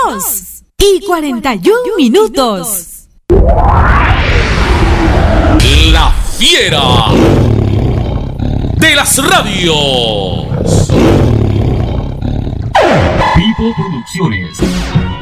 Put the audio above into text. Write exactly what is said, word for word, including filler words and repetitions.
dos y cuarenta y un minutos. La fiera de las radios. People Producciones.